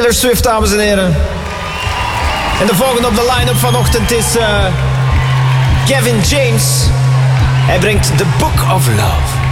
Taylor Swift, dames en heren. En de volgende op de line-up vanochtend is Gavin James. Hij brengt The Book of Love.